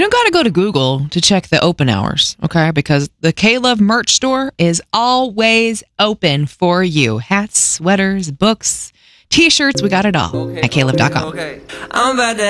You don't got to go to Google to check the open hours, okay? Because the K-Love merch store is always open for you. Hats, sweaters, books, T-shirts, we got it all at klove.com. I'm about to